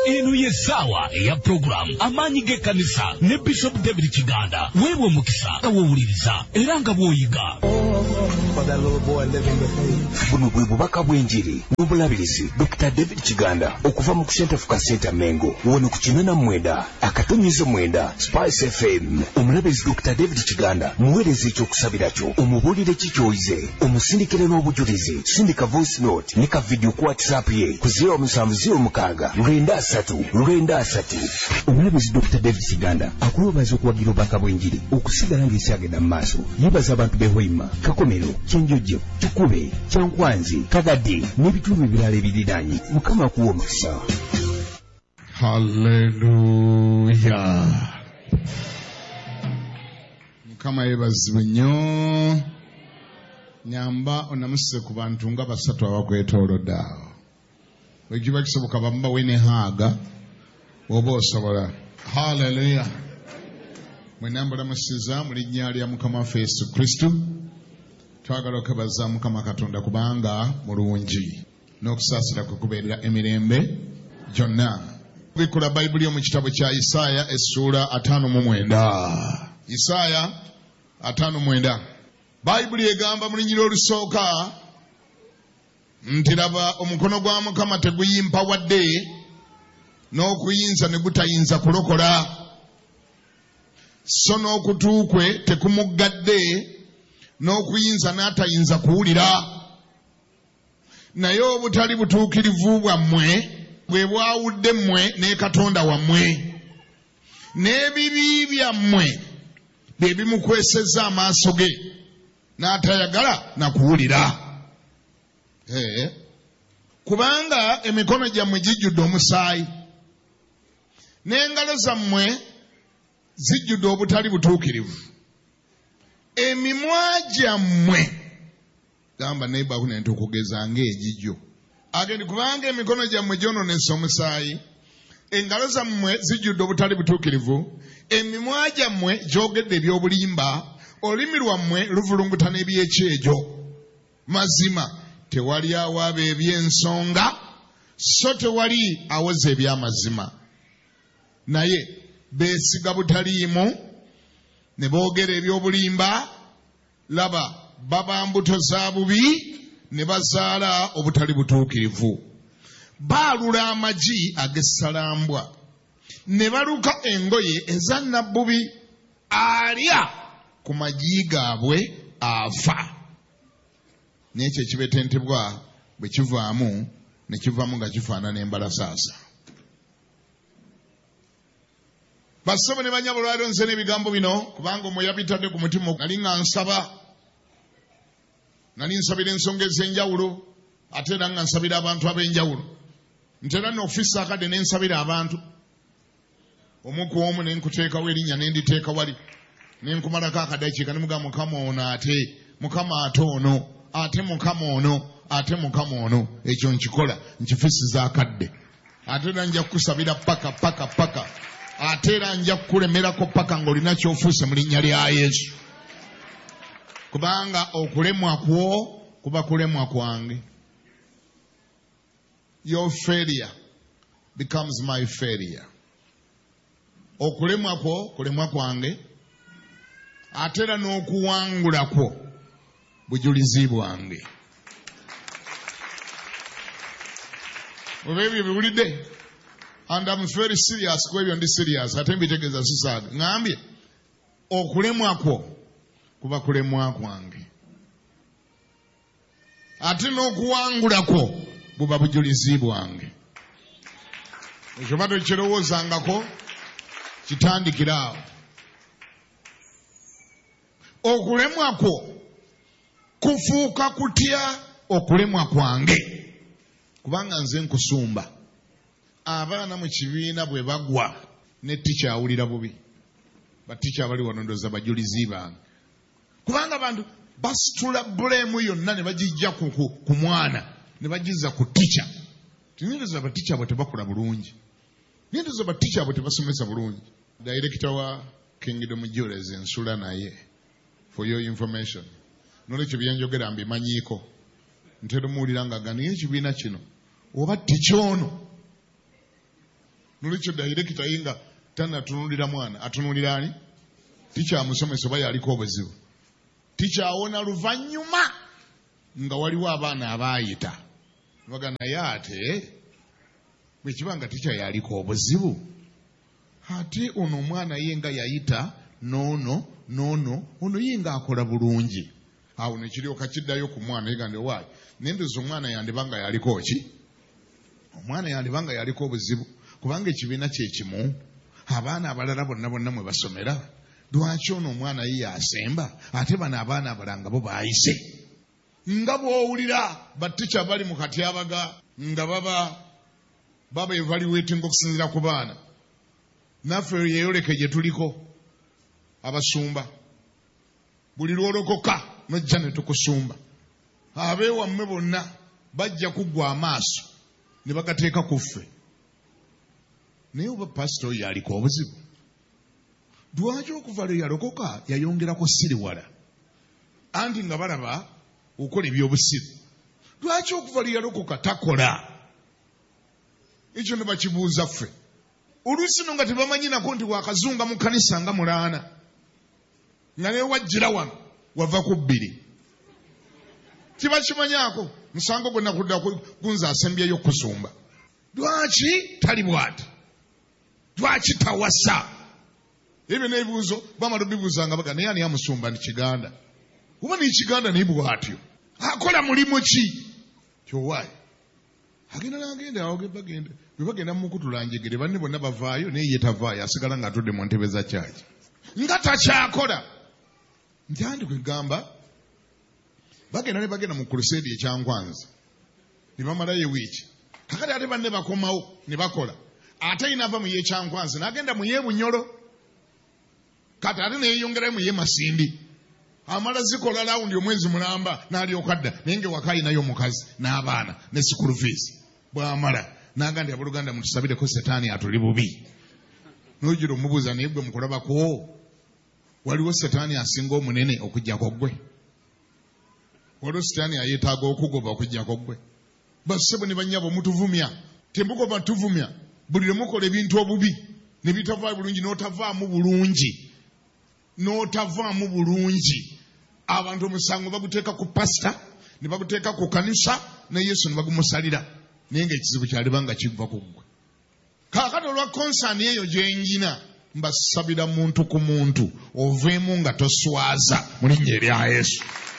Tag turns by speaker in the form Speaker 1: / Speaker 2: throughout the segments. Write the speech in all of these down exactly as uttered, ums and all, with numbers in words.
Speaker 1: eno ye sawa eya program amanyi g'ekkanisa ne Bishop David Kiganda weebwe omukisa awuwuliriza era nga bw'oyiga.
Speaker 2: Buno bwe bubaka bw'enjiri n'obulabirizi Doctor David Kiganda okuva mu Center for Center Mengo wano ku kinana mwenda akatonyizo mwenda Spice F M. Omulabirizi Doctor David Kiganda muweereza ekyokusabira kyo omubuulire kikyoyize omusindikire n'obujulizi sindika voice note ne ka video ku WhatsApp ye ku zero seven zero mukaaga lwenda asatu lwenda asatu. Omulabirizi Doctor David Kiganda akulobaza okuwagira obubaka bw'enjiri okusigala ng'ekyagenda mu maaso. Yebaza abantu b'ehoima Kakomero Kyenjojo Tukube Kyankwanzi Kagadi n'ebitundu ebirala ebiriraanye. Mukama akuwa omukisa.
Speaker 3: Hallelujah. Mukama yebazibwe nnyo. Nyamba onamusise ku bantu nga basatu abakwetoolodde awo. Bwe kiba kisoboka bamubawe ne haaga oba osobola. Hallelujah. Mwena mbulamusiza mu linnya lya Mukama waffe Yesu Kristo. Twagala okubaza Mukama Katonda kubanga mulungi n'okusaasira kwe kubeerera emirembe gyonna. Bikula Bayibuli mu kitabo kya Isaaya essuula ataano mu mwenda. Isaaya ataano mu mwenda. Bayibuli egamba mu linnya olusooka nti laba omukono gwa Mukama teguyimpa wadde n'okuyinza ne gutayinza kulokola, so n'okutu kwe tekumuggadde n'okuyinza n'atayinza kuwulira. Naye obutali butuukirivu bwammwe bwe bwawudde mmwe ne Katonda wammwe, n'ebibi byammwe bye bimukwesezza amaaso ge n'atayagala na kuwulira. Eh, kubanga emikono gyammwe gijjudde omusaayi n'engalo zammwe zijjudde obutali butuukirivu. Emimwa gyammwe gamba neighbor ne ntukugeza ng'egijjo agende kubanga emikono gyammwe gyonoonesa omusaayi, engalo zammwe zijjudde obutali butuukirivu, emimwa gyammwe gyogedde eby'obulimba, olulimi lwammwe luvulunguta n'ebyekyejo. Mazima tewali awaaba eby'ensonga, so tewali awoza eby'amazima. Naye beesiga butaliimu ne boogera eby'obulimba, laba baba mbuto za bubi ne bazaala obutali butuukirivu. Baalula amagi ag'essalambwa ne baluka engoye eza nnabbubi, alya ku magi gaabwe afa. N'ekyo ekibetentebwa bwe kivaamu ne kivaamu nga kifaanana embalasaasa. Basome ne banyabo lwaliro nze n'ebigambo bino kubanga omwoyo yabitadde ku mutima. Nali nga nsaba, nali nsabira ensonga ez'enjawulo ate era nga nsabira abantu ab'enjawulo. Ntera n'ofiisi akadde ne nsabira abantu. Omu ku omu ne nkuteekawo erinnya ne nditeeka wali ne nkumalako akadakiika ne mugamba Mukama ono ate, Mukama ate ono, ate Mukama ono, ate Mukama ono. Ekyo nkikola nkifiisiza akadde. Ate era nja kukusabira paka paka paka. Ate era nja kukulemerako paka ng'olina ky'ofuuse mu linnya lya Yesu. Kubanga okulemwa kwo kuba kulemwa kwange. Your failure becomes my failure. Okulemwa kwo kulemwa kwange, ate era n'okuwangula kwo bujulizi bwange. Oba ebyo biwulidde? And I'm very serious, kwa hivyo ndi serious, ate mbitegeeza sisaaga. Ngambye okulemwa kwo kuba kulemwa kwange, ate n'okuwangula kwo buba bujulizi bwange. Ekyo bado kirowoozangako, kitandikira awo. Okulemwa kwo kufuuka kutya okulemwa kwange? Kubanga nze nkusumba. Abaana mu kibiina bwe bagwa ne ticca awulira bubi. Baticca abali wano ndowooza bajulizi bange. Kubanga abantu basitula bulemu yonna ne bagijja ku, ku, ku mwana ne bagizza ku ticca. Tinyendezo abaticca abo tebakula bulungi. Nyendezo abaticca abo tebasomesa bulungi. Director wa Kingdom Jewelers ensula naye, for your information. Nolekyo byenjogera mbimanyiiko. Ntera muwulira nga gani ekibiina kino oba ticca ono Nolicho director yinga tana tunulira mwana atunulira ani teacher amusomesa baya aliko obuzibu teacher awona luvanyuma nga waliwo abaana abayita bagana yate bwe kibanga teacher yaliko obuzibu ate ono mwana yenga yayita nono nono ono yenga akola bulungi awo ne kiryoka kiddayo ku mwana yegande waayi nendoza omwana yandibanga yaliko ki omwana yandibanga yaliko obuzibu kubanga ekibiina kye kimu abaana abalala bonna bonna mwe basomera lwaki ono omwana ye yasemba ate bano abaana abalanga bo baayise nga bw'owulira batica bali mu katyabaga nga baba baba evaluating okusinziira ku baana naffe yeyoleke gye tuliko abasumba buli lwolokoka nojja ne tukusumba abeewammwe bonna bajja kuggwa amaaso ne bagateeka ku ffe naye oba pasito oyo aliko obuzibu lwaki okuva lwe yalokoka yayongerako siriwala anti nga balaba okola ebyobusiru lwaki okuva lwe yalokoka takola ekyo ne bakibuuza ffe oluusi no nga tebamanyinako nti wakazunga mu kanisa nga mulaana nga naye wajjira wano wava ku bbiri kiba kimanyako musango gwonna kudda gunza asembyeyo kusumba lwaki tali bwati lwaki tawasa ebyo n'ebibuuzo bamala bibuuzanga baga naye ani amusumba ni kiganda oba ni kiganda naye bwatyo akola mulimu ki kyowaayi agenda nagenda awo gebagenda bwe bagenda mukutulanjegere banne bonna bavaayo naye ye tavaayo asigala ng'atudde mu ntebe za kyaki nga takyakola ntyandi kwegamba bagenda ne bagenda mu crusade ekyankwanza ne bamalayo wiiki kakati ate banne bakomawo ne bakola ate inava mu yekyankwanza n'agenda mu yebunyolo kati ate neyeyongerayo mu ye masindi amala zikola lawundi omwezi mulamba n'alyoka dda naye ng'ewaka ayinayo omukazi n'abaana ne school fees bw'amala n'agandi abooluganda mutusabireko setaani atuli bubi n'ojira omubuuza naye gwe mukulabako waliwo setaani asinga omunene okujjako ggwe waliwo setaani ayeetaaga okugoba okujjako ggwe bassebo ne bannyabo mutuvumya tembugoba tuvumya buli lwe mukola ebintu obubi ne bitavaayo bulungi n'otavaamu bulungi n'otavaamu bulungi abantu omusango baguteeka ku pasita ne baguteeka ku kanisa ne yesu ne bagumusalira naye ng'ekizibu kyalibanga kiva ku ggwe kaakati olwa konsaani eyo gyenjina mbasabira muntu ku muntu oveemu nga toswaza mu linnya erya yesu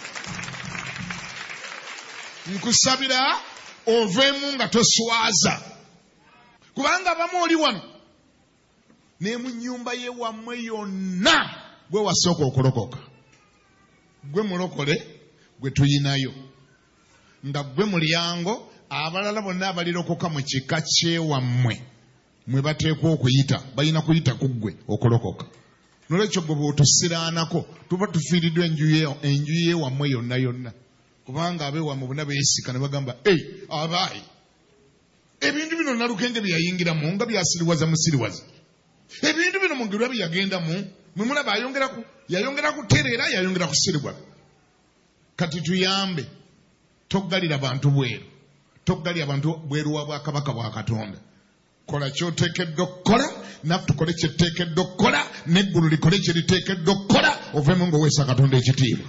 Speaker 3: nkusabira oveemu nga toswaza kubanga abamu oli wano ne mu nnyumba ye wammwe yonna gwe wasooka okulokoka gwe mulokole gwe tuyinayo nga gwe mulyango abalala bonna abalirokoka mu kika kyewammwe mwe bateekwa okuyita balina kuyita ku ggwe okulokoka nolwekyo gwe bw'otusiraanako tuba tufiiriddwa enju yewammwe yonna yonna kubanga abeewammwe bonna beesika ne bagamba ei abaayi ebintu bino nalukenge byeyayingiramu nga byasiriwaza musiriwaza ebintu bino mu ngeri byeyagendamu mwe mulaba yayongera kutereera yayongera kusiribwa kati tuyambe toggalira bantu bweru toggalira abantu bweru wa bwakabaka bwa katonda kola kyoteekeddwa okukola naffe tukole kyetuteekeddwa okukola n'eggulu likole kyeriteekeddwa okukola oveemu ng'oweesa katonda ekitiibwa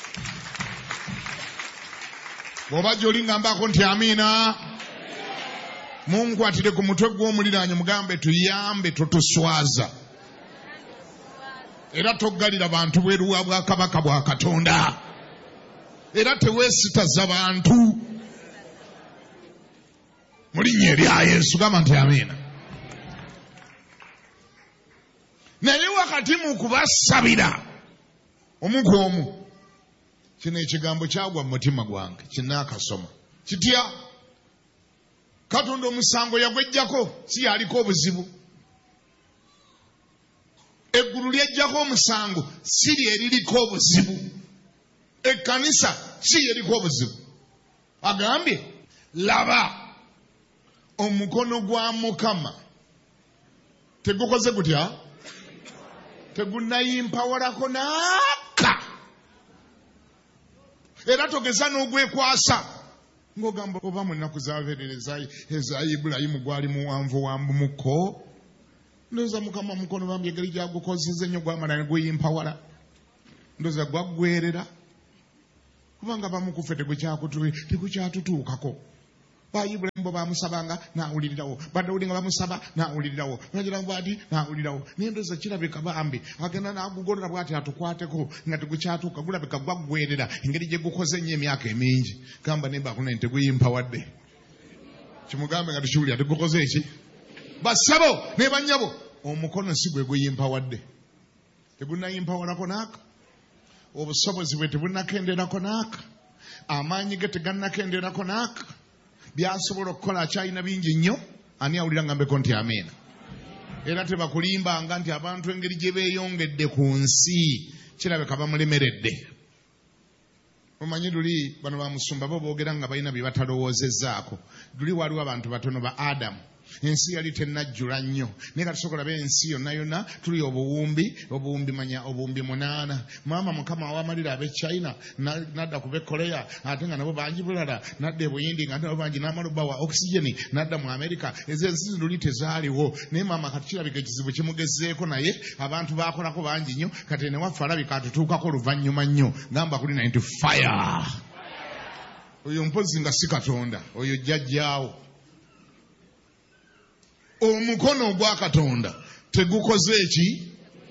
Speaker 3: bw'oba gy'olingambako nti amiina munkwatire ku mutwe gw'omuliraanyi mugambe tuyambe totuswaza era toggalira bantu bweru wa bwakabaka bwa katonda era teweesitaza bantu mu linnya erya yesu gamba nti amiina naye wakati mu kubasabira omu ku omu kino ekigambo kyagwa mu mutima gwange kinaakasoma kitya katonda omusango yagwejjako si yaliko obuzibu eggulu lyejjako omusango si lyeririko obuzibu ekkanisa si yeriko obuzibu agambye laba omukono gwa mukama tegukoze gutya tegunayimpawolako naaka era togeza n'ogwekwasa ng'ogamba oba mu nnaku zaabeerera eza ibulayimu gwali muwanvu wambumuko ndoza mukama mukono bambi egeri gyagukozesa nnyo gwamala ne guyimpawala ndoza gwaggwerera kubanga bamukufe tegukyatutuukako bayibulamu bo bamusabanga naawulirirawo badawudi nga bamusaba naawulirirawo nagira bwati naawulirirawo naye ndoza kirabika bambi agenda n'agugolola bwati atukwateko nga tegukyatuuka gulabika gwaggwerera engeri gye gukoze nnyo emyaka emingi gamba nemba kunani teguyimpawadde kimugambe nga tukiwulira tegukoze eki basabo ne bannyabo omukono si gwe guyimpawadde tegunayimpawalako naaka obusobozi bwe tebunakenderako naaka amaanyi ge tegannakenderako naaka byasobola okukola akyalina bingi nnyo ani awulira ngambeko nti amiina era tebakulimbanga nti abantu engeri gye beeyongedde ku nsi kirabika bamulemeredde omanyi luli bano bamusumba bo boogera nga balina bye batalowoozezaako luli waliwo abantu batono ba adamu ensi yali tennajjula nnyo naye katusobola be ensi yonna yonna tuli obuwumbi obuwumbi manya obuwumbi munaana maama mukama awamalira ab'e China nadda ku b'e Korea ate nga nabo bangi bulala nadda e Buyindi nga nabo bangi n'amala bawa oxygeni nadda mu America ezo ensi luli tezaaliwo naye maama kati kirabika ekizibu kimugezeeko naye abantu baakolako bangi nnyo kati ne waffe alabika atutuukako oluvannyuma nnyo gamba kuli nti fire oyo mpozi nga si Katonda oyo jjajjaawo omukono gwa Katonda tegukoze eki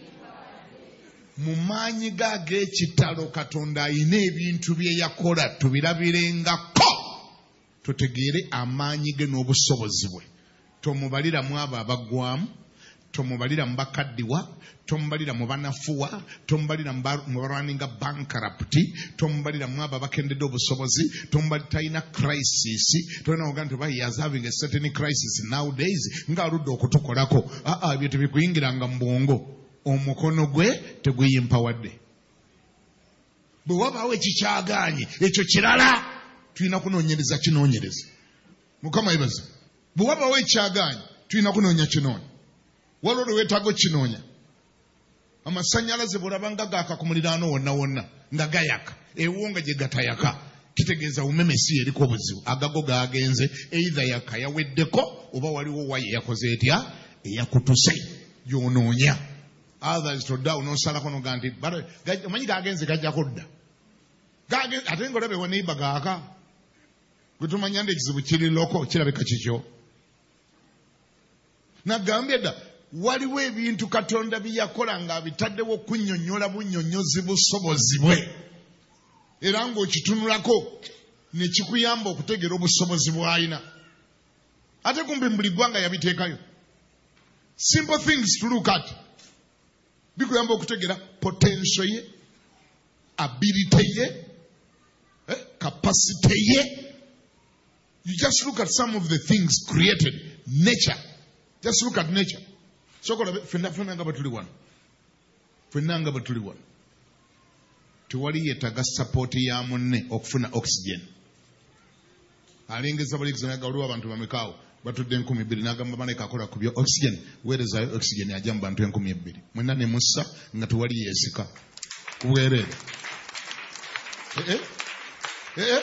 Speaker 3: mu maanyi ge ag'ekitalo Katonda ayina ebintu bye yakola tubirabirengako tutegeere amaanyi ge n'obusobozi bwe tomubalira mu abo abaggwamu tomubalira mu bakaddiwa tomubalira mu banafuwa tomubalira mu balwaninga bankrupt tomubalira mu abo abakendedde obusobozi tomubalira talina crisis tolina kugaa nti he is having a certain crisis nowadays ng'aludde okutukolako aa ebyo tebikuyingiranga mu bwongo omukono gwe teguyimpawadde bwe wabaawo ekikyagaanye ekyo kirala tulina kunoonyereza kinoonyereza mukama yebaza bwe wabaawo ekikyagaanye tulina kunoonya kinoonya waliwo lweweetaaga okinoonya amasannyalaze bw'olabanga gaaka ku muliraano wonna wonna nga gayaka ewonga gye gatayaka kitegeeza umemesi eriko obuzibu agago gaagenze eitha yaka yaweddeko oba waliwo waye yakoze etya eyakutuse gy'onoonya others todda onoosalako noga nti omanyi gaagenze gajjako dda ate nga olabe waneiba gaaka gwe tumanya nti ekizibu kiri loko kirabika kikyo nagambye dda waliwo ebintu Katonda byakola nga abitaddewo okunnyonnyola bunnyonnyozi busobozi bwe era ng'okitunulako ne kikuyamba okutegeera obusobozi bw'alina ate kumbi mu buli ggwanga yabiteekayo simple things to look at bikuyamba okutegeera potential ye ability ye eh, capacity ye you just look at some of the things created nature just look at nature sokola fenna fenna nga batuli wano fenna nga batuli wano tewali yeetaga support ya munne okufuna oxygen alengeza bali kuzaga waliwo abantu bamekaawo batudde enkumi bbiri n'agamba malayika akola ku byo oxygen weerezayo oxygen ajja mu bantu enkumi ebbiri mwenna ne mussa nga tewali yeesika kubwereere eh eh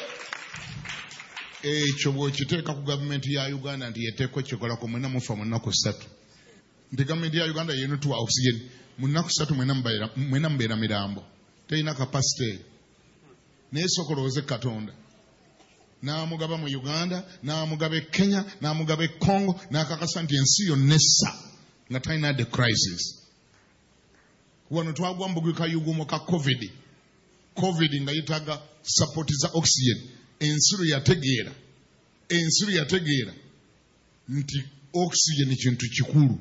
Speaker 3: ekyo bw'okiteeka ku gavumenti ya Uganda nti yeteeko ekikolako mwenna mufa mu nnaku ssatu nti gavumenti ya Uganda yenu tuwa oxygen mu nnaku ssatu mwena mubeera mirambo terina kapasite naye sokola oze Katonda n'amugaba mu Uganda n'amugaba e Kenya n'amugaba e Congo n'akakasa nti ensi yonna essa nga talina the crisis wano twagwa mu bugwikayugumo ka covid covid nga yetaaga sapoti za oxygen ensiru yategeera ensiru yategeera nti oxygen kintu kikulu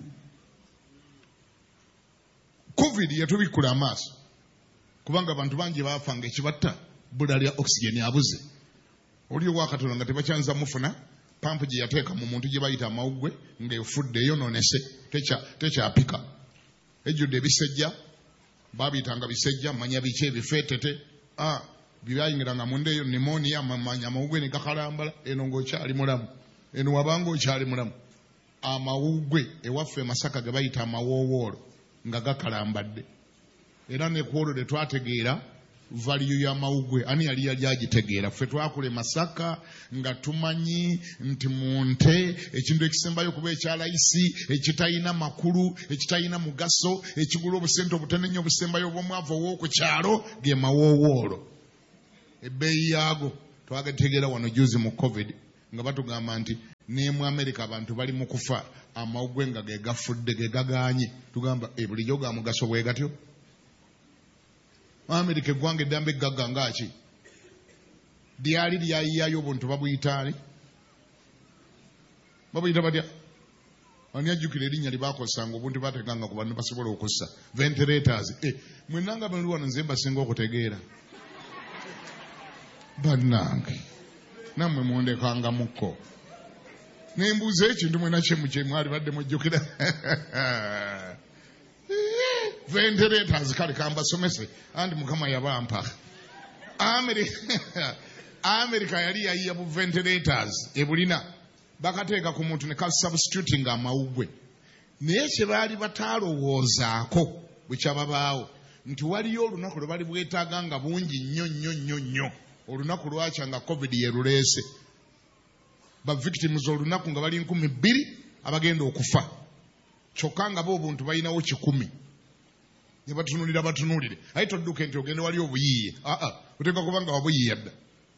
Speaker 3: covid yatubikula amaaso kubanga abantu bangi baafa nga ekibatta bula lya oxygen abuze oliyo Katonda nga tebakyanza mufuna pampu gye yateeka mu muntu gye bayita amawugwe ng'efudde eyonoonese tekyapika ejjudde ebisejja baabiyitanga bisejja manya biki ebifeetete bibayingiranga munda eyo pneumonia amawugwe ne gakalambala eno ng'okyali mulamu eno wabanga okyali mulamu amawugwe ewaffe Masaka ge bayita amawoowoolo nga gakalambadde era ne ku olwo ne twategeera value ya mawugwe ani yali yali agitegeera ffe twakule Masaka nga tumanyi nti munte ekintu ekisembayo kuba ekyalayisi ekitayina makulu ekitayina mugaso ekigula obusente obutenenya obusembayo obw'omwavu ow'okukyalo ge mawowoolo ebbeeyi yaago twagategeera wano juzi mu covid nga batugamba nti ne mu America abantu bali mu kufa amawugwe nga ge gafudde ge gagaanye tugamba e bulijjo ga mugaso bwe gatyo America eggwanga eddamba eggagga ngaaki lyali lyayiyayo obuntu babuyitaali babuyita batya ani ajjukira erinnya lye baakosanga obuntu bateganga ku bantu basobola okussa ventilators eh, mwenanga bali wano nze mbasinga okutegeera bannange nammwe mundekanga mukko nembuuza ekintu mwena kyemu kye mwali badde mujjukira ventilators kale kambasomese andi mukama yabampa America yali yayiya bu ventilators ebulina bakateeka ku muntu ne ka substituting amawugwe naye kye baali bataalowoozaako bwe kyababaawo nti waliyo olunaku lwe bali bwetaaga nga bungi nnyo nnyo nnyo nnyo olunaku lwakya nga covid yeruleese ba victims olunaku nga bali nkumi bbiri abagenda okufa kyokka nga bo obuntu balinawo kikumi ne batunulira batunulire aye todduke nti ogende wali obuyiiye aa oteeka kubanga wabuyiiya dda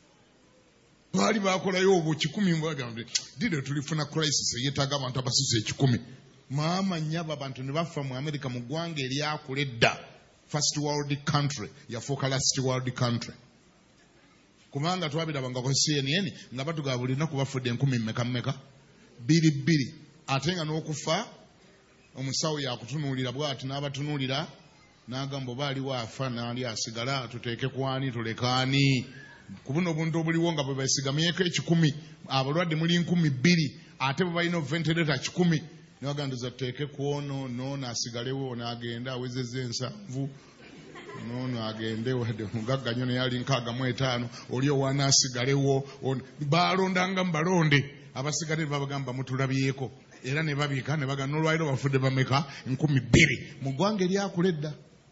Speaker 3: baali bakolayo obwo kikumi mbagambye dide tulifuna crisis eyetaaga abantu abasuze ekikumi maama nnyaba abantu ne bafa mu America mu ggwanga eryakula edda first world country yafuuka last world country kubanga twabirabanga ku C N N nga batugaba buli lunaku bafudde enkumi mmeka mmeka bbiri bbiri ate nga n'okufa omusawo yakutunuulira bw'ati n'abatunuulira n'agamba oba aliwo afa n'ali asigala tuteeke kwani tulekaani ku buno obuntu obuliwo nga bwe basigamyeko ekikumi abalwadde muli nkumi bbiri ate bwe balina ventilator kikumi nibaganduza tuteeke kwono noono asigalewo n'agenda awezezza ensanvu noono agende wadde omugagga nnyo neyali nkaaga mu etaano oli owaana asigalewo balondanga mu balonde abasigale babagamba mutulabyeko era ne babiika ne bagamba n'olwaliro bafudde bameka nkumi bbiri mu ggwanga eryakula edda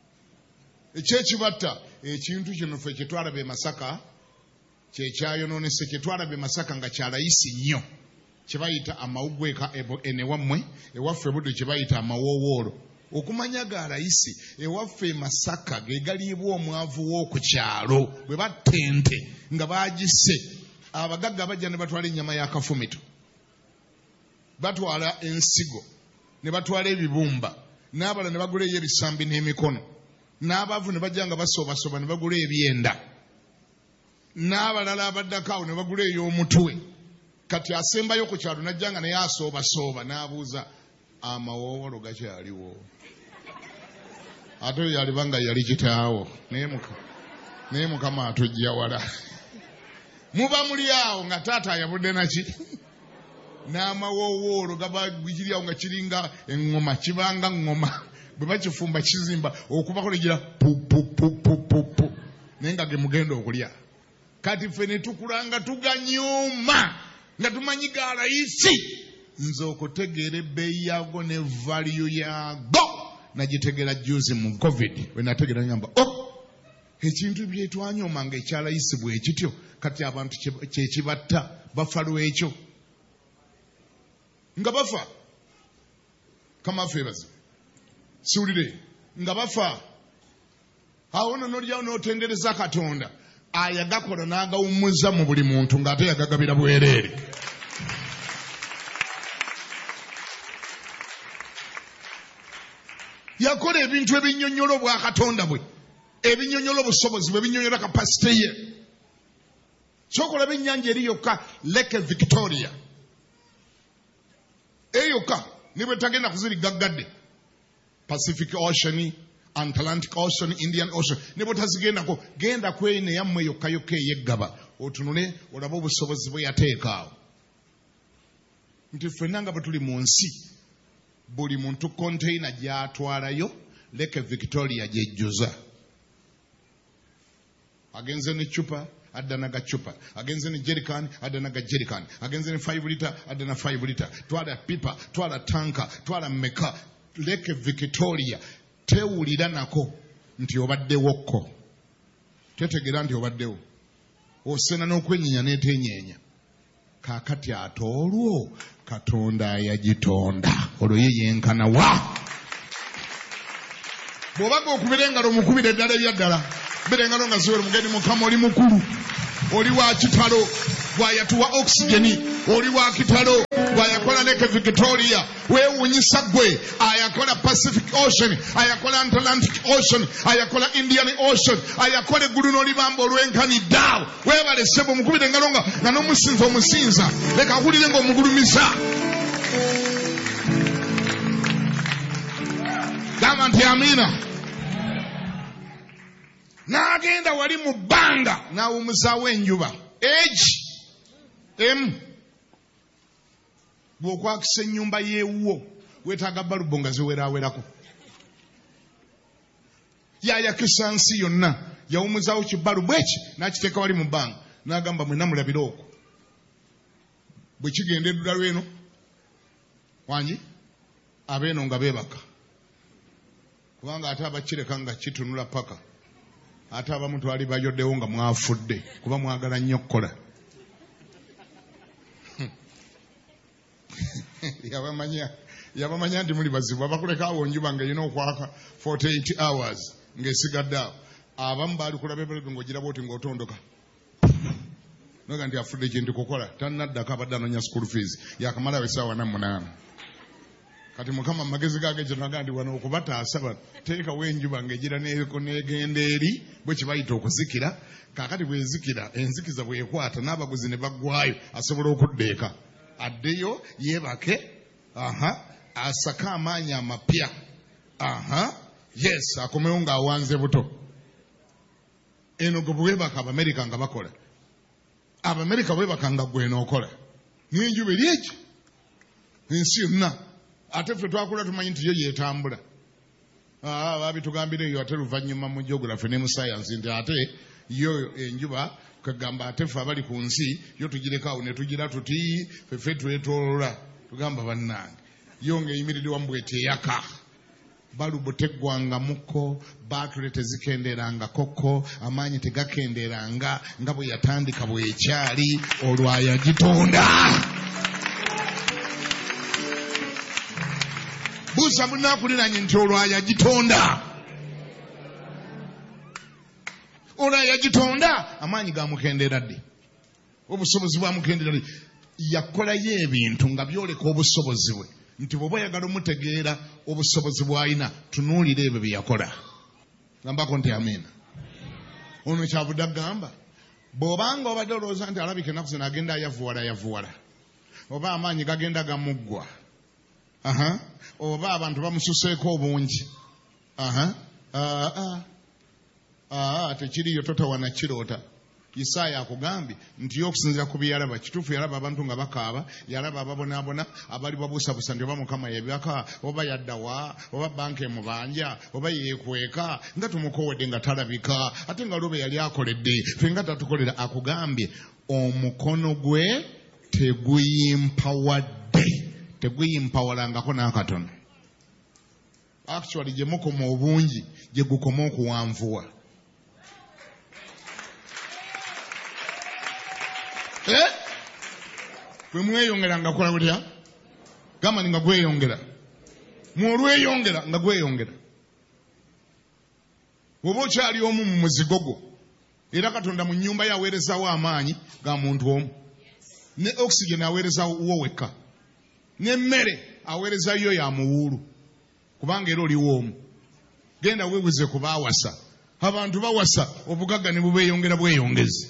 Speaker 3: ekyekibatta ekintu kino ffe kye twalaba e Masaka kyekyayonoonese kye twalaba e Masaka nga kyalayisi nnyo kye bayita amawugwe enewammwe ewaffe budde kye bayita amawoowoolo okumanya ga layisi ewaffe e Masaka ge galiibwa omwavu w'oku kyalo bwe batta ente nga baagisse abagagga bajja ne batwala ennyama ya kafumito batwala ensigo ne batwala ebibumba n'abala ne baguleeyo ebisambi n'emikono n'abaavu ne bajja nga basoobasoba ne bagula ebyenda n'abalala abaddako awo ne bagula ey'omutwe kati asembayo ku kyalo najja nga naye asoobasooba n'abuuza amawoowolo gakyaliwo ate yalibanga yali kitaawo naye mukama atujja wala muba muli awo nga taata ayabudde naki n'amawowoolo gabagiryawo nga kiringa eŋŋoma kibanga ŋŋoma bwe bakifumba kizimba okubako negira pupupupupupu naye nga ge mugenda okulya kati ffe ne tukulanga tuganyuma nga tumanyi ga layisi nze okutegeera ebbeeyi yaago ne valiyu yaago nagitegeera juzi mu covid we nategeera ngamba oh ekintu bye twanyoma nga ekyalayisi bwe kityo kati abantu kyekibatta bafa lwekyo nga bafa kama febazi siwulire nga bafa awo nono lyawo n'otendereza Katonda ayagakola n'agawummuza mu buli muntu ng'ate yagagabira bwereere yakola ebintu ebinnyonnyola obwa Katonda bwe ebinnyonnyola obusobozi bwe binnyonnyola kapasite ye kyokola b'ennyanja eri yokka Lake Victoria eyokka ne bwe tagenda kuzirigaggadde Pacific Ocean, Atlantic Ocean, Indian Ocean ne bwe tazigendako genda kwene yammwe yokka yokka eyeggaba otunule olaba obusobozi bwe yateekaawo nti ffenna nga bwe tuli mu nsi buli muntu container gy'atwalayo Lake Victoria gyejjuza agenze ne chupa adda na gachupa agenze ne jerrycan adda na gajerrycan agenze ne five litre adda na five litre twala pipa twala tanka twala meka Lake Victoria tewulira nako nti obaddewokko tetegera nti obaddewo osena n'okwenyinya n'etenyeenya kaakati ate olwo Katonda yagitonda olwo ye yenkana wa bw'obaga okubira engalo omukubira eddala ebyaddala bira engalo nga ziwere mugeni Mukama oli mukulu oli wa kitalo bw'ayatuwa oxygeni oli wa kitalo bw'ayakola Lake Victoria weewuunyisa ggwe ayakola Pacific Ocean ayakola Atlantic Ocean ayakola Indian Ocean ayakola eggulu n'olibamba olwenkaniddeawo weebale ssebo omukubira engalo nga nga n'omusinza omusinza leka awulire ng'omugulumiza gamba nti amiina n'agenda wali mu bbanga n'awumuzaawo enjuba egi emu bw'okwakisa ennyumba y'ewuwo weetaaga balubu nga ziweraawerako yayakisa nsi yonna yawumuzaawo kibalubu eki n'akiteeka wali mu bbanga n'agamba mwenna mulabire okwo bwe kigenda eddula lweno wangi abeeno nga beebaka kubanga ate abakireka nga kitunula paka ate abamu twali bayoddewo nga mwafudde kuba mwagala nnyo okukola yabamanya yabamanya nti muli bazibu abakuleka awo njuba nga erina okwaka forty-eight hours ng'esigadde awo abamu baali kulaba ebirebe ng'ogiraba oti ng'otondoka noga nti afudde kintu kukola tannaddako abadde anonya school fees yakamalawo essaawa na munaana kati Mukama magezi gage kyenaga nti wano okubataasa bano teekawo enjuba ng'egira n'egenda eri bwe kibayita okuzikira kaakati bwezikira enzikiza bwekwata n'abaguzi ne baggwayo asobola okuddeeka addeyo yeebake aha asake amaanyi amapya aha yes akomewo ng'awanze buto eno gwe bwebaka Abamerika nga bakola Abamerika bwebaka nga gwe nookola n'enjuba eri eki ensi yonna ate ffe twakula tumanyi nti yo yeetambula babitugambira eyo ate luvannyuma mu geography ne mu science nti ate yo enjuba kagamba ate ffe abali ku nsi yo tugirekawo ne tugira tuti feffe twetoolola tugamba bannange yo ng'eyimiridde wamu bweteyaka balubu teggwangamuko baatule tezikenderangakoko amaanyi tegakenderanga nga bwe yatandika bwekyali olwayagitonda buusa munaakuliranye nti olwayagitonda olwayagitonda amaanyi gamukendera ddi obusobozi bwamukendera ddi yakolayo ebintu nga byoleka obusobozi bwe nti bw'oba oyagala omutegeera obusobozi bw'alina tunuulira ebyo bye yakola gambako nti amiina ono kyavudde agamba bw'obanga obadde olowooza nti alabika ennaku zino agenda ayavuwala yavuwala oba amaanyi gagenda gamuggwa aha oba abantu bamususeeko obungi aha aa tekiriyo totawana kiroota Isaaya akugambye nti yo okusinziira ku byalaba kituufu yalaba abantu nga bakaaba yalaba ababonaabona abali babuusabuusa nti oba Mukama yebaka oba yaddawa oba banka emubanja oba yeekweka nga tumukowedde nga talabika ate nga lwobe yali akoledde ffe nga tatukolera akugambye omukono gwe teguyimpawadde teguyimpawalangako n'akatono actually gye mukoma obungi gye gukoma okuwanvuwa eh bwe mweyongera nga kola butya gamba nga gweyongera mwolweyongera nga gweyongera bw'oba okyali omu mu muzigo gwo era Katonda mu nnyumba ye aweerezaawo amaanyi ga muntu omu ne oxygen aweerezaawo wo wekka n'emmere aweerezaayo ya muwuulu kubanga era oliwo omu genda weebuze ku baawasa abantu bawasa obugagga ne bubeeyongera bweyongezi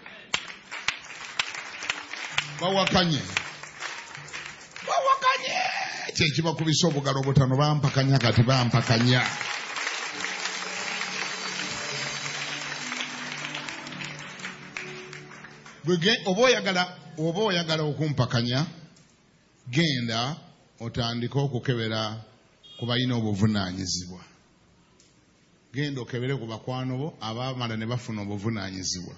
Speaker 3: bawakanye bawakanye kyekibakubisa obugalo obutano bampakanya kati bampakanya oba oyagala oba oyagala okumpakanya genda otandike okukebera ku balina obuvunaanyizibwa genda okebere ku bakwano bo abaamala ne bafuna obuvunaanyizibwa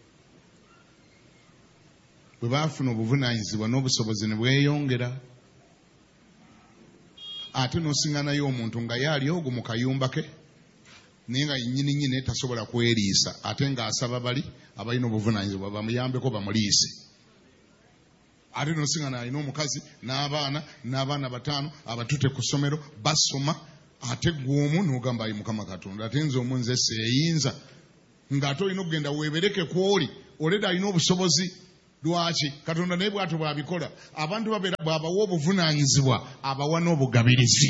Speaker 3: bwe baafuna obuvunaanyizibwa n'obusobozi ne bweyongera ate n'osiŋŋanayo omuntu nga yaali ogwo mu kayumba ke nenga nyini nyine tasobola kweriisa ate nga asaba bali abalina obuvunaanyizibwa bamuyambeko bamuliise. Ate nosingana alina omukazi n'abaana n'abaana bataano abatute ku ssomero basoma, ate gw'omu n'ogamba ayi Mukama Katonda ate nze omu nze seeyinza, ng'ate olina okugenda weebereke kw'oli oleda alina obusobozi. Lwaki Katonda naye bw'atyo bw'abikola, abantu babeera bw'abawa obuvunaanyizibwa abawa n'obugabirizi.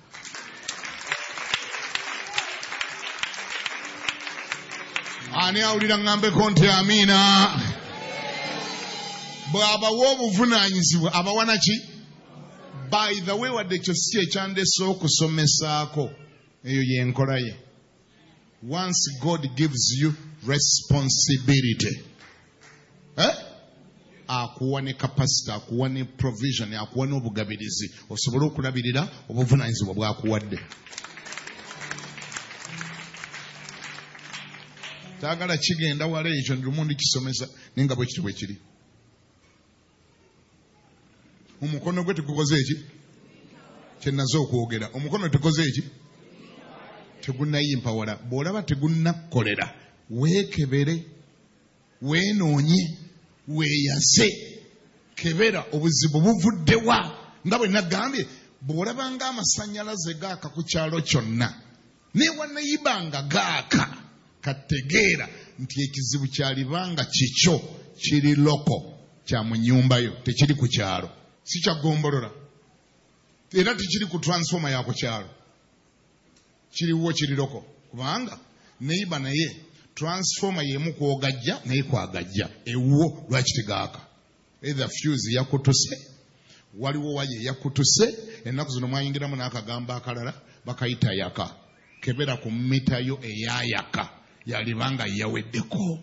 Speaker 3: Ani awulira ngambeko nti amiina? Bw'abawa obuvunaanyizibwa abawa naki? By the way, wadde ekyo si ekyandese okusomesaako, eyo y'enkola ye. Once God gives you responsibility, eh? Akuwa ne capacity, akuwa ne provision, akuwa n'obugabirizi osobole okulabirira obuvunaanyizibwa bw'akuwadde. Taagala kigenda wala ekyo ndirumu ndikisomesa naye nga bwe kiti bwe kiri. Omukono gwe tegukoze eki? Kye naze okwogera. Omukono tegukoze eki? Tegunnayimpawala. Bw'olaba tegunnakolera, weekebere, weenoonye, weeyase, kebera obuzibu buvuddewa. Nga bwe nagambye, bw'olaba ng'amasannyalaze gaaka ku kyalo kyonna ne wanayibanga gaaka, kategeera nti ekizibu kyalibanga kikyo kiri loko kya mu nnyumbayo, tekiri ku kyalo, si kya gombolola, era tekiri ku transformer ya ku kyalo, kiriwo kiri loko. Kubanga neiba naye transformer yemu kwogajja naye kwagajja ewuwo lwaki tegaaka. Either fuse yakutuse, waliwo waye yakutuse. Ennaku zino mwayingiramu n'akagambo akalala bakayita yaka. Kebera ku mitayo eyayaka yalibanga yaweddeko,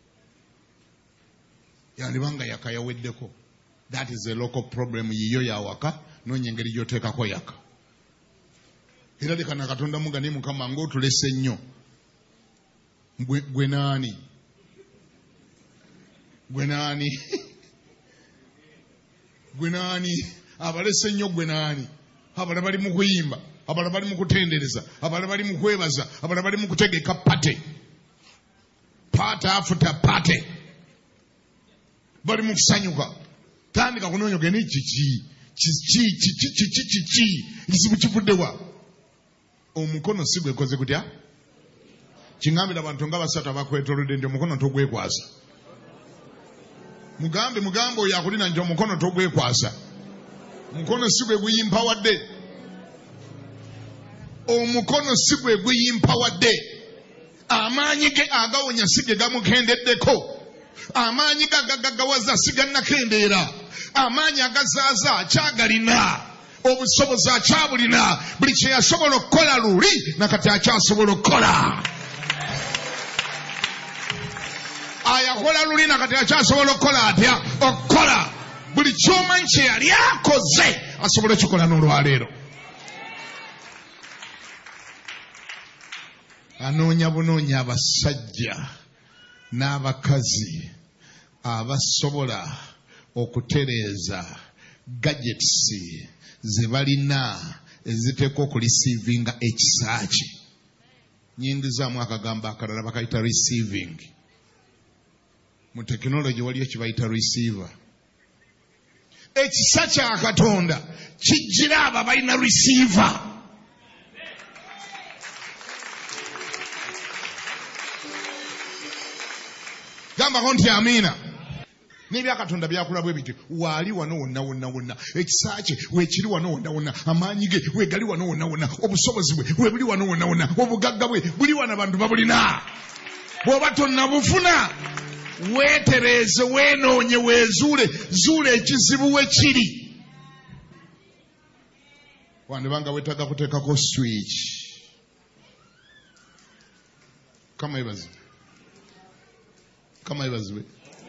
Speaker 3: yalibanga yaka yaweddeko. That is a local problem. Yiyo yawaka nonya engeri gy'oteekako yaka. Era leka na Katonda mugane Mukama ng'otulese nnyo. Gwe naani? Gwe naani? Gwe naani? Abalese nnyo gwe naani? Abalala bali mu kuyimba, abalala bali mu kutendereza, abalala bali mu kwebaza, abalala bali mu kutegeka pate. Pate afuta pate. Bali mu kusanyuka. Tandika kunoonya ogende kiki? Kiki kiki kiki kiki? Ekizibu kivuddewa. Omukono si gwekoze gutya? Kingambira abantu nga basatu abakwetoolodde nti omukono togwekwasa. Mugambe mugambe oyo akulina nti omukono togwekwasa. Omukono si gwe guyimpawadde. Omukono si gwe guyimpawadde. Amaanyi ge agawonya si ge gamukendeddeko. Amaanyi ge agagawaza si gannakendeera. Amaanyi agazaaza akyagalina. Obusobozi akyabulina. Buli kye yasobola okukola luli nakati akyasobola okukola. Ayakola luli nakati akyasobola okukola atya? Okukola. Buli kyomanyi kye yali akoze asobola kikola n'olwaleero. Anoonya bunoonya abasajja n'abakazi abasobola okutereeza gadgets ze balina eziteekwa okulisiivinga ekisa kye. Nyingizaamu akagambo akalala bakayita receiving. Mu tekinologi waliyo kye bayita receiver. Ekisa kya Katonda kijjira abo balina receiver. Gambako nti amiina. N'ebya Katonda byakula bwe biti. Waali wano wonna wonna wonna. Ekisa kye weekiri wano wonna wonna. Amaanyi ge weegali wano wonna wonna. Obusobozi bwe weebuli wano wonna wonna. Obugagga bwe buli wano abantu babulina. Bw'oba tonnabufuna weetereeze, weenoonye, weezuule, zuula ekizibu we kiri. Wandibanga weetaaga kuteekako switch. Kama ebazibwe. Kama ebazibwe.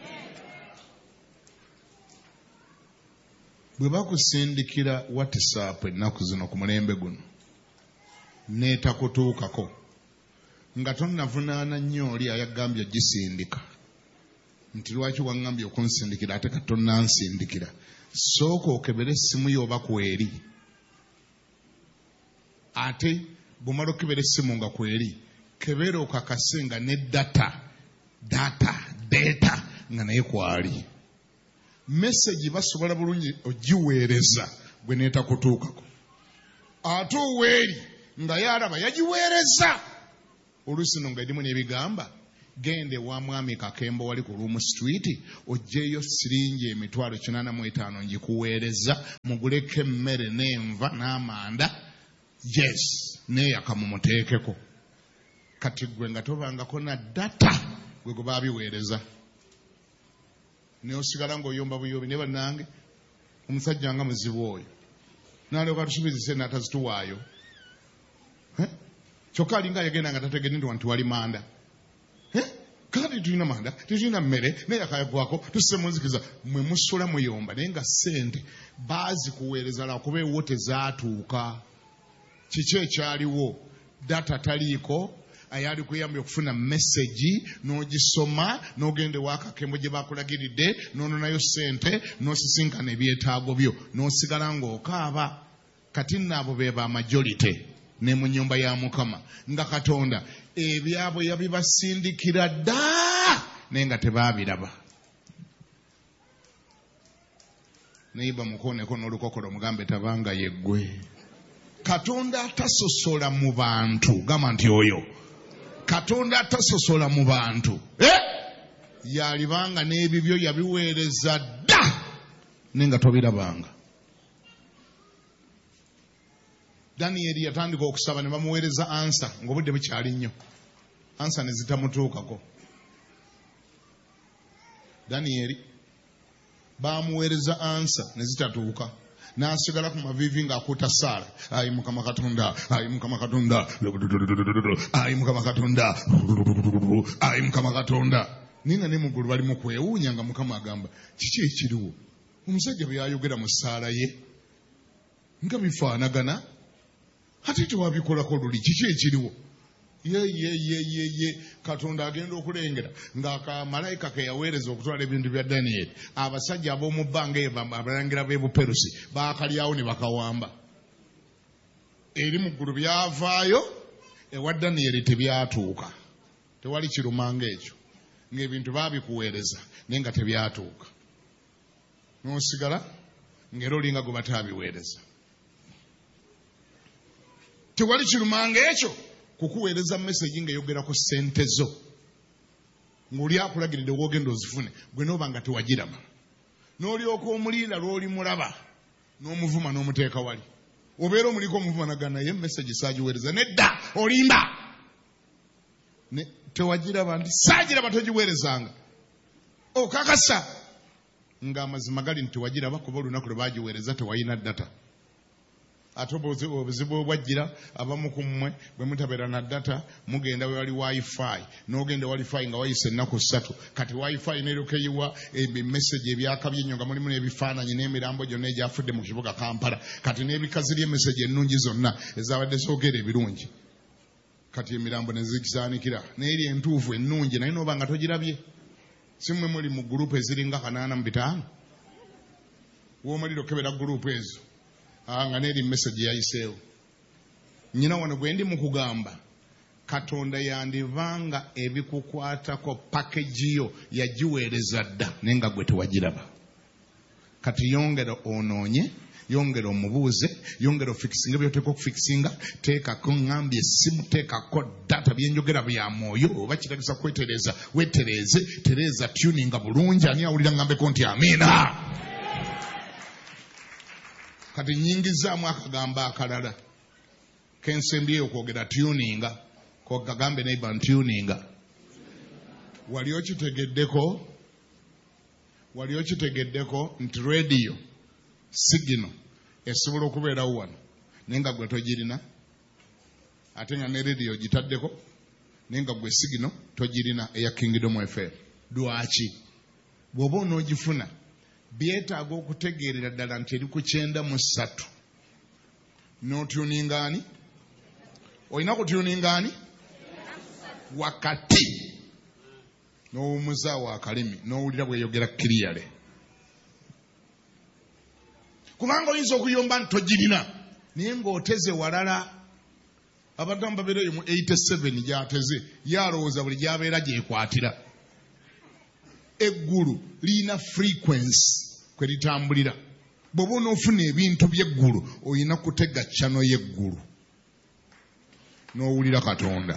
Speaker 3: Bwe bakusindikira WhatsApp ennaku zino ku mulembe guno n'etakutuukako nga tonnavunaana nnyo oli ayagambye gisindika nti lwaki waŋŋambye okunsindikira ate kati tonnansindikira. Sooka okebere essimu y'oba kweri. Ate bw'omala okebera essimu nga kweri, kebeera okakase nga ne data data data nga naye kwali message basobola bulungi ogiweereza gwe neetakutuukako ate oweeri nga yalaba yagiweereza oluusi no nga edimu n'ebigamba gende wa mwami Kakembo wali ku Room Street ojeeyo siringi emitwalo kinaana mu etaano ngikuweereza muguleko emmere n'enva n'amanda yes neeyaka mumuteekeko kati gwe nga tobangako na data gwe gwe baabiweereza neosigala ng'oyomba buyobi ne bannange omusajja nga muzibu oyo n'alyoka tusubizise n'atazituwaayo kyokka alinga yagenda nga tategedde nti wantu wali manda kati tulina manda tetulina mmere neyakayagwako tusse munzikiza mwe musula muyomba naye nga ssente baazikuweereza lwakuba ewo tezaatuuka kiki ekyaliwo data taliiko ayali kuyambye okufuna message n'ogisoma n'ogenda ewa Kakembo gye bakulagiridde n'ononayo ssente n'osisinkana ebyetaago byo n'osigala ng'okaaba kati nno abo be ba majority ne mu nnyumba ya Mukama nga Katonda ebyabwe yabibasindikira dda naye nga tebaabiraba neiba mukooneko n'olukokolo mugambe tabanga yeggwe Katonda atasosola mu bantu gamba nti oyo Katonda atasosola mu bantu eh? Yalibanga n'ebibyo yabiweereza dda naye nga tobirabanga. Daniel yatandika okusaba ne bamuweereza ansa ng'obudde bukyali nnyo ansa ne zitamutuukako. Daniel bamuweereza ansa ne zitatuuka n'asigala ku maviivi ng'akuuta Saala ayi Mukama Katonda ayi Mukama Katonda ayi Mukama Katonda ayi Mukama Katonda nina ne muggulu bali mu kwewuunya nga Mukama agamba kiki ekiriwo omusajja bwe yayogera mu Saala ye nga bifaanagana ate tewabikolako luli kiki ekiriwo ye ye ye ye ye Katonda agenda okulengera ng'akamalayika ke yaweereza okutwala ebintu bya Daniel abasajja ab'omu bbanga eyo abalangira b'e Buperusi baakalyawo ne bakawamba eri mu ggulu byavaayo ewa Daniel tebyatuuka tewali kirumanga ekyo ng'ebintu baabikuweereza naye nga tebyatuuka n'osigala ng'era olinga gwe bataabiweereza. Tewali kirumanga ekyo kukuweereza message ng'eyogerako ssente zo ng'oli akulagiridde w'ogenda ozifune gwe n'oba nga tewagiraba n'olyoka omulinda lw'oli mulaba n'omuvuma n'omuteeka wali obeera omuliko omuvuma nagana naye message saagiweereza nedda olimba ne tewagiraba nti saagiraba togiweerezanga okakasa ng'amazima gali nti tewagiraba kuba olunaku lwe baagiweereza tewalina data. Ate obuzibu bwajjira abamu ku mmwe bwe mutabeera na data mugenda we wali wifi n'ogenda wifi nga wayise ennaku ssatu kati wifi n'eryoka eyiwa emessage ebyakabye ennyo nga mulimu n'ebifaananyi n'emirambo gyonna egyafudde mu kibuga Kampala kati n'ebikazi ly'emessage ennungi zonna ezabadde zoogera ebirungi kati emirambo ne zikisaanikira n'eri entuufu ennungi naye n'oba nga togirabye si mmwe muli mu gurupu eziringa kanaana mu bitaano w'omuliro kebera gurupu ezo nga neri message yayiseewo nyina wano gwe ndi mu kugamba Katonda yandivanga ebikukwatako package yo yagiweereza dda naye nga gwe tewagiraba. Kati yongera onoonye yongera omubuuze yongera ofikisinga byoteeka okufikisinga teekako ngambye essimu teekako data byenjogera bya mwoyo oba kiragisa kwetereeza wetereeze tereeza tuninga bulungi ani awulira ngambeko nti amiina. Kati nyingizaamu akagamba akalala kensembyeyo okwogera tuninga kokagambe neighbor tuninga wali okitegeddeko wali okitegeddeko nti radio signal esobola okubeerawo wano naye nga gwe togirina ate nga ne radio gitaddeko naye nga gwe signal togirina eya Kingdom F M. Lwaki? Bw'oba onoogifuna byetaaga okutegeerera ddala nti eri ku kyenda mu ssatu n'otuningaani olina kutuningaani wakati n'owummuzaawo akalimi n'owulira bweyogera kiriyale kubanga oyinza okuyomba nti togirina naye ng'oteze walala abadamu babeereyo mu eighty-seven gyateze yalowooza buli gyabeera gyekwatira. Eggulu lirina frequency kwe litambulira. Bw'oba onoofuna ebintu by'eggulu olina kutega ccano y'eggulu n'owulira Katonda.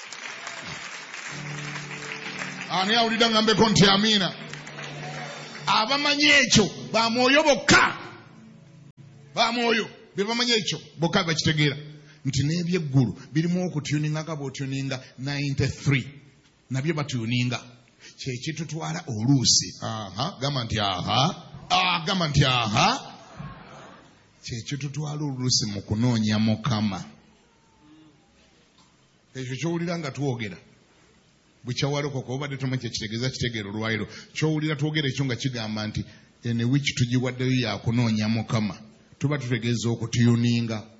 Speaker 3: Ani awulira ngambeko nti amiina? Abamanyi ekyo ba mwoyo bokka, ba mwoyo be bamanyi ekyo bokka bakitegeera nti n'ebyeggulu birimu okutuninga nga bw'otuninga ninety-three nabyo batuninga. Kye kitutwala oluusi. Aha, gamba nti aha. Ah, gamba nti aha. Kye kitutwala oluusi mu kunoonya Mukama. Ekyo ky'owulira nga twogera bukyawalokoka obadde tomanyi kyekitegeeza kitegeera olwaliro. Ky'owulira twogera ekyo nga kigamba nti ene wiki tugiwaddeyo ya kunoonya Mukama. Tuba tutegeeza okutuyuninga.